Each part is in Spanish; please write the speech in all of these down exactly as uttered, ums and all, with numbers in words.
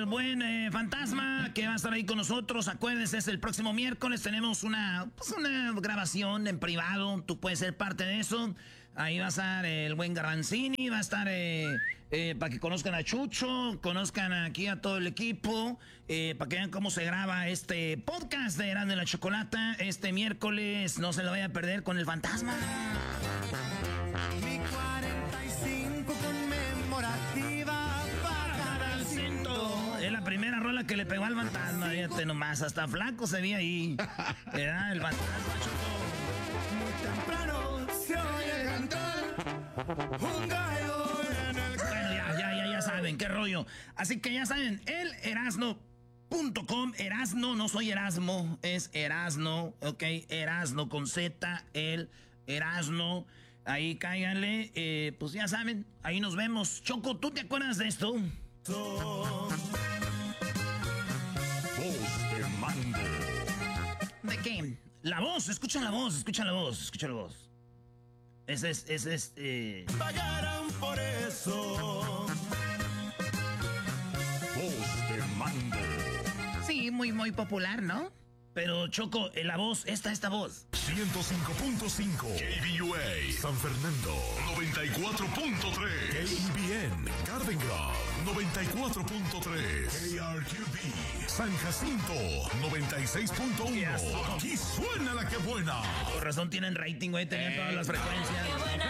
El buen eh, Fantasma que va a estar ahí con nosotros. Acuérdense, es el próximo miércoles. Tenemos una, pues una grabación en privado. Tú puedes ser parte de eso. Ahí va a estar el buen Garbanzini. Va a estar eh, eh, para que conozcan a Chucho. Conozcan aquí a todo el equipo. Eh, para que vean cómo se graba este podcast de Erasmo y la Chocolata. Este miércoles no se lo vaya a perder con el Fantasma. Mi cuarenta y cinco conmemorativa. Es la primera rola que le pegó al Fantasma, fíjate nomás, hasta flaco se ve ahí. Era el Fantasma, Choco. Muy temprano se oye cantar un gallo en el... Bueno, ya, ya, ya, ya saben, qué rollo. Así que ya saben, el Erasno punto com, Erasno, no soy Erasmo, es Erasno, ok, Erasno con Z, el Erasno. Ahí cáiganle, eh, pues ya saben, ahí nos vemos. Choco, ¿tú te acuerdas de esto? Voz de mando. ¿De qué? La voz, escucha la voz, escucha la voz, escucha la voz. Ese es, ese es, eh... Pagarán por eso. Voz de mando. Sí, muy, muy popular, ¿no? Pero, Choco, eh, la voz, esta, esta voz. ciento cinco punto cinco K B U A San Fernando, noventa y cuatro punto tres K B N Garden Grove, noventa y cuatro punto tres K R Q B San Jacinto, noventa y seis punto uno. Aquí suena la que buena. Por razón tienen rating, güey, tenían todas las frecuencias.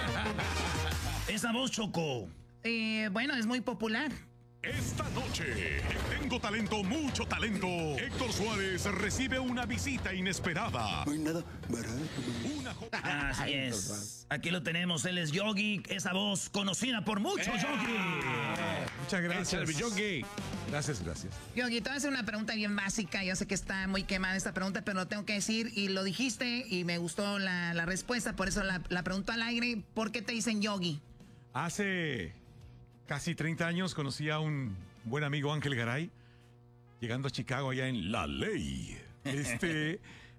Esa voz, Choco. Eh, bueno, es muy popular. Esta noche, Tengo Talento, Mucho Talento, Héctor Suárez recibe una visita inesperada. No hay nada barato. Una jo- Así es. Aquí lo tenemos, él es Yogi, esa voz conocida por muchos, Yogi. Muchas gracias. Yogi. Gracias, gracias. Yogi, te voy a hacer una pregunta bien básica. Yo sé que está muy quemada esta pregunta, pero lo tengo que decir y lo dijiste y me gustó la, la respuesta, por eso la, la pregunto al aire. ¿Por qué te dicen Yogi? Hace casi treinta años conocí a un buen amigo, Ángel Garay, llegando a Chicago allá en La Ley. Este,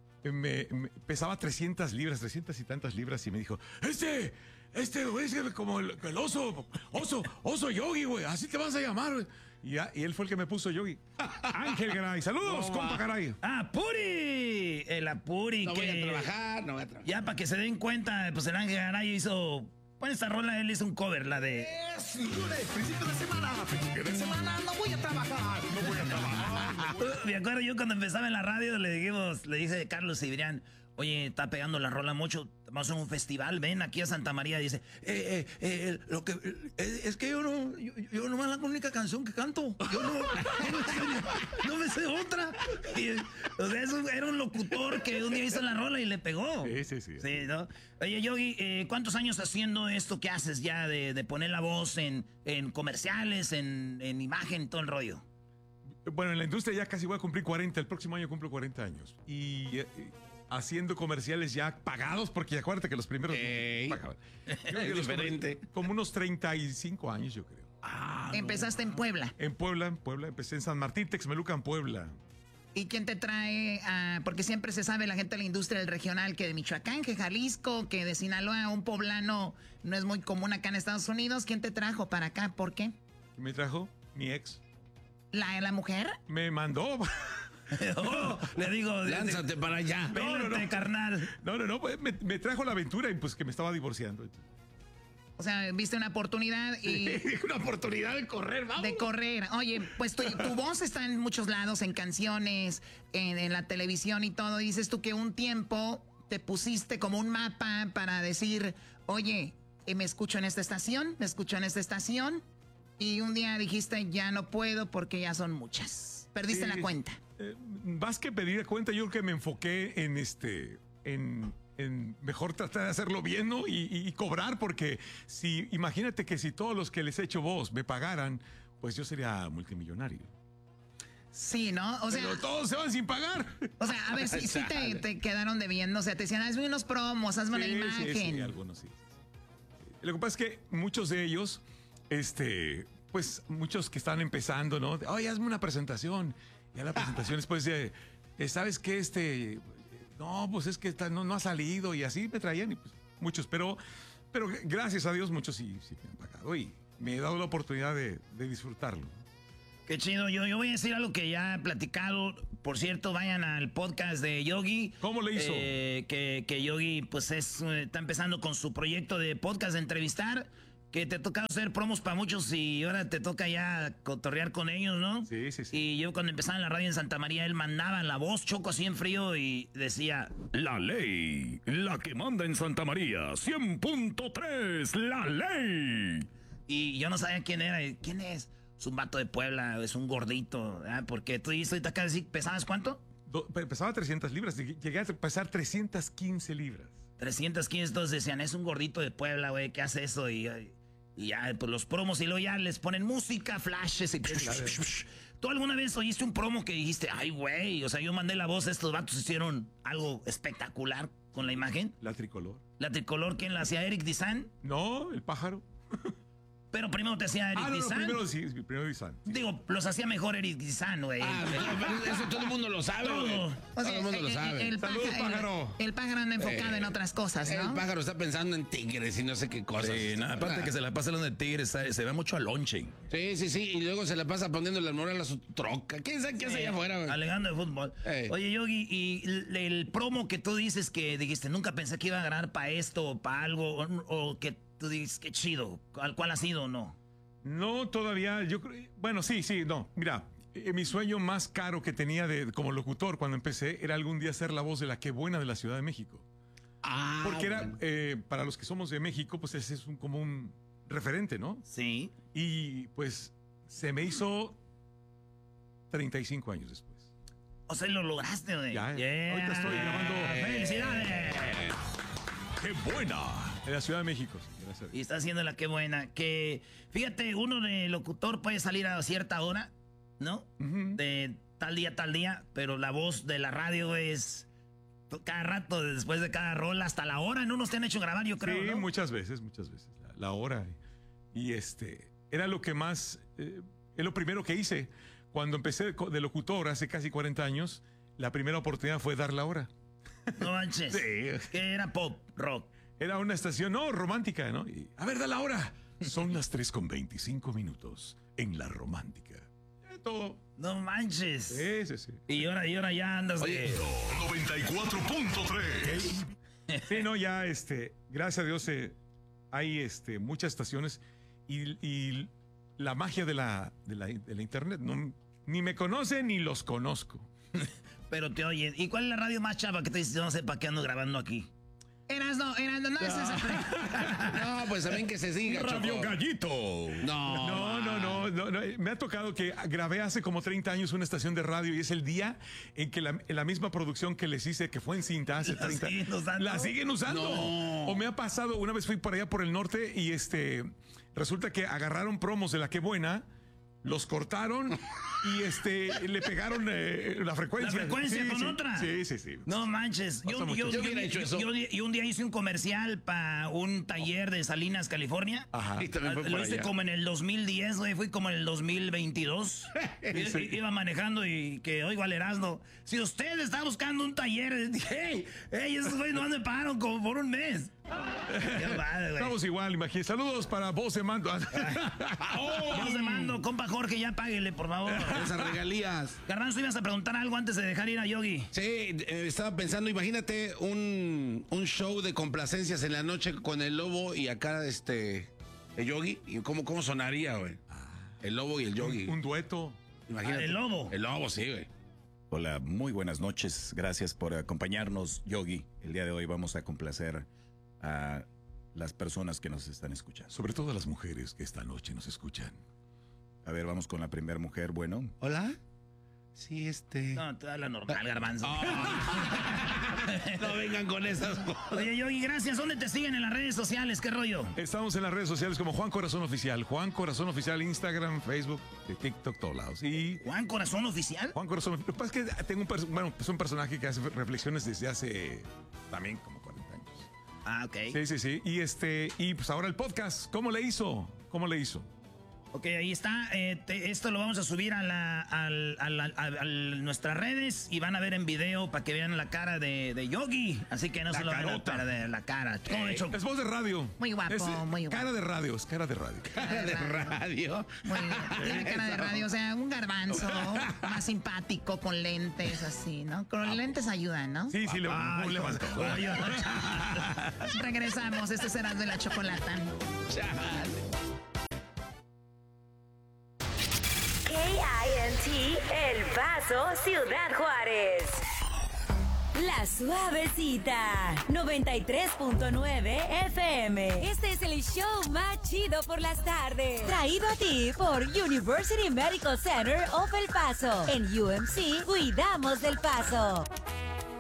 me, me pesaba trescientas libras, trescientas y tantas libras y me dijo, este, este, güey, es como el, el oso, oso, oso Yogi, güey, así te vas a llamar, güey. Y, ya, y él fue el que me puso Yogi. Ángel Garay, saludos, no, compa Garay. ¡Ah, Puri! El Apuri. No que voy a trabajar, no voy a trabajar. Ya para que se den cuenta, pues el Ángel Garay hizo... Bueno, esta rola él hizo un cover, la de... Es lunes, principio de semana, principio de semana, no voy a trabajar, no voy a trabajar. No voy a... Me acuerdo yo cuando empezaba en la radio, le dijimos, le dije a Carlos Cibrián, oye, está pegando la rola mucho, vamos a un festival, ven aquí a Santa María. Dice, eh, eh, eh, lo que, eh, es que yo no, yo, yo nomás la única canción que canto, yo no, yo no, sé, no me sé otra. Y, o sea, eso era un locutor que un día hizo la rola y le pegó. Sí, sí, sí. Sí, ¿no? Oye, Yogi, eh, ¿cuántos años haciendo esto que haces ya de, de poner la voz en, en comerciales, en, en imagen, todo el rollo? Bueno, en la industria ya casi voy a cumplir cuarenta, el próximo año cumplo cuarenta años. Y eh, haciendo comerciales ya pagados, porque acuérdate que los primeros Ey. no pagaban. Es diferente. Como unos treinta y cinco años, yo creo. Ah, Empezaste en Puebla. En Puebla, en Puebla, empecé en San Martín, Texmelucan, Puebla. ¿Y quién te trae a...? Porque siempre se sabe la gente de la industria del regional que de Michoacán, que Jalisco, que de Sinaloa, un poblano no es muy común acá en Estados Unidos. ¿Quién te trajo para acá? ¿Por qué? Me trajo mi ex. ¿La, la mujer? Me mandó. Oh, le digo... lánzate para allá. No, no, no. Carnal. No, no, no, pues, me, me trajo la aventura y pues que me estaba divorciando. O sea, viste una oportunidad y... Una oportunidad de correr, vamos. De correr. Oye, pues tu, tu voz está en muchos lados, en canciones, en, en la televisión y todo. Y dices tú que un tiempo te pusiste como un mapa para decir, oye, eh, me escucho en esta estación, me escucho en esta estación. Y un día dijiste, ya no puedo porque ya son muchas. Perdiste Sí, la cuenta. Eh, más que pedir cuenta, yo creo que me enfoqué en este, en, en mejor tratar de hacerlo bien, ¿no? Y, y, y cobrar, porque si, imagínate que si todos los que les he hecho voz me pagaran, pues yo sería multimillonario. Sí, ¿no? O sea, pero todos se van sin pagar. O sea, a ver, si, si te, te quedaron debiendo, o sea, te decían, hazme unos promos, hazme Sí, una imagen. Sí, sí, algunos sí, sí, sí. Lo que pasa es que muchos de ellos, este, pues muchos que están empezando, ¿no? Oye, hazme una presentación. Ya la presentación después de, de, ¿sabes qué? Este, no, pues es que está, no, no ha salido y así me traían y pues muchos, pero, pero gracias a Dios muchos sí, sí me han pagado y me he dado la oportunidad de, de disfrutarlo. Qué chido. Yo, yo voy a decir algo que ya he platicado. Por cierto, vayan al podcast de Yogi. ¿Cómo le hizo? Eh, que, que Yogi, pues, es, eh, está empezando con su proyecto de podcast de entrevistar. Que te ha tocado hacer promos para muchos y ahora te toca ya cotorrear con ellos, ¿no? Sí, sí, sí. Y yo cuando empezaba en la radio en Santa María, él mandaba la voz, Choco, así en frío y decía... La ley, la que manda en Santa María, cien punto tres, la ley. Y yo no sabía quién era. ¿Quién es? Es un vato de Puebla, es un gordito, ¿verdad? Porque tú dices ahorita acá, ¿pesabas cuánto? Do- pesaba trescientas libras, llegué a pesar trescientas quince libras. trescientos quince, entonces decían, es un gordito de Puebla, güey, ¿qué hace eso? Y, y ya, pues los promos y luego ya les ponen música, flashes y... ¿Tú alguna vez oíste un promo que dijiste, ay, güey, o sea, yo mandé la voz, estos vatos hicieron algo espectacular con la imagen? La tricolor. ¿La tricolor quién la hacía? ¿Eric Dizan? No, el pájaro. Pero primero te hacía Eric Ah, no, no, Dizan. primero sí, primero Dizan. Digo, los hacía mejor Eric Dizan, güey. Ah, pero, pero eso todo el mundo lo sabe, güey. Todo. Todo O sea, el mundo lo el- sabe. El, Saludos, pájaro, pájaro. El, el pájaro anda enfocado Eh, en otras cosas, ¿no? El pájaro está pensando en tigres y no sé qué cosas. Sí, nada, aparte que se la pasa hablando de tigres, se, se ve mucho a lonche. Sí, sí, sí. Y luego se la pasa poniéndole el moral a su troca. ¿Quién sabe qué hace allá afuera, güey? Alegando de fútbol. Ey. Oye, Yogi, y el, el promo que tú dices que dijiste, nunca pensé que iba a ganar para esto o para algo, o, o que tú dices, qué chido, ¿al cuál ha sido o no? No, todavía, yo creo, bueno, sí, sí, no, mira, eh, mi sueño más caro que tenía de, como locutor cuando empecé era algún día ser la voz de la Qué Buena de la Ciudad de México. Ah, Porque era, bueno. eh, para los que somos de México, pues ese es un, como un referente, ¿no? Sí. Y pues se me hizo treinta y cinco años después. O sea, lo lograste, güey. Ya, Yeah. ahorita estoy grabando. ¡Felicidades! ¡Qué buena! En la Ciudad de México, sí, gracias a Dios. Y está haciendo la qué buena. Que, fíjate, uno de locutor puede salir a cierta hora, ¿no? Ujú. De tal día, tal día, pero la voz de la radio es cada rato, después de cada rola, hasta la hora. En unos te han hecho grabar, yo creo, Sí, ¿no? muchas veces, muchas veces. La, la hora. Y este, era lo que más, eh, es lo primero que hice. Cuando empecé co- de locutor hace casi cuarenta años, la primera oportunidad fue dar la hora. No manches. Sí. Que era pop, rock. Era una estación, no, romántica, ¿no? Y, a ver, da la hora. Son las tres con veinticinco minutos en la romántica. Eh, todo. No manches. Sí, sí, sí. Y ahora, y ahora ya andas de... noventa y cuatro punto tres. Sí, no, ya, este, gracias a Dios, eh, hay este, muchas estaciones y, y la magia de la, de la, de la internet, no, ni me conocen ni los conozco. Pero te oyen. ¿Y cuál es la radio más chava que te dice, no sé para qué ando grabando aquí? Erasno, Erasno, no es esa pre- No, pues también que se diga, Radio Choco. Gallito. No, No, no, no, no, no. Me ha tocado que grabé hace como treinta años una estación de radio y es el día en que la, en la misma producción que les hice, que fue en cinta hace ¿La treinta siguen usando? la siguen usando. No. O me ha pasado, una vez fui por allá por el norte y este resulta que agarraron promos de la Qué Buena, los cortaron y este le pegaron eh, la frecuencia. ¿La frecuencia Sí, con sí. otra? Sí, sí, sí. No manches. Yo, Pasa mucho. yo, Yo hubiera hecho eso. yo- y un día hice un comercial para un taller de Salinas, California. Ajá. Y también fue Lo por hice allá. como en el dos mil diez, güey. Fui como en el dos mil veintidós. I- Sí. i- Iba manejando y que oigo al Erasmo. Si usted está buscando un taller, hey, hey, esos güeyes no me pagaron como por un mes. Qué padre, güey. Estamos igual, imagínate. Saludos para voz de mando. Vamos de mando, compa Jorge, ya páguele, por favor. Esas regalías. Garbanzo, ibas a preguntar algo antes de dejar ir a Yogi. Sí, eh, estaba pensando, imagínate un, un show de complacencias en la noche con el Lobo y acá este el Yogi. ¿Y cómo, cómo sonaría, güey? El Lobo y el Yogi. Un dueto. Imagínate. Ah, el Lobo. El Lobo, sí, güey. Hola, muy buenas noches. Gracias por acompañarnos, Yogi. El día de hoy vamos a complacer a las personas que nos están escuchando. Sobre todo a las mujeres que esta noche nos escuchan. A ver, vamos con la primera mujer. Bueno, Hola. Sí, este. No, te da la normal, Garbanzo. No vengan con esas cosas. Oye, Yogi, gracias. ¿Dónde te siguen en las redes sociales? ¿Qué rollo? Estamos en las redes sociales como Juan Corazón Oficial. Juan Corazón Oficial, Instagram, Facebook, TikTok, todos lados. Y ¿Juan Corazón Oficial? Juan Corazón Oficial. Lo que pasa es que tengo un, perso- bueno, es un personaje que hace reflexiones desde hace también como cuarenta años. Ah, ok. Sí, sí, sí. Y este, y pues ahora el podcast, ¿cómo le hizo? ¿Cómo le hizo? Ok, ahí está. Eh, te- esto lo vamos a subir a, la, al- al- al- a, a nuestras redes y van a ver en video para que vean la cara de, de Yogi. Así que no La se lo van a carota. perder, la cara. ¿Cómo ves, Choco? Es voz de radio. Muy guapo, Es, eh, muy guapo. Cara de radio, es cara de radio. Cara de radio. Muy bien. Tiene cara de radio, o sea, un garbanzo más simpático, con lentes así, ¿no? Con los lentes ayudan, ¿no? Sí, sí, le, Ay, le hijo de tu- Oye, Regresamos, este será de la chocolata. K I N T El Paso, Ciudad Juárez. La Suavecita, noventa y tres punto nueve F M. Este es el show más chido por las tardes. Traído a ti por University Medical Center of El Paso. En U M C, cuidamos del paso.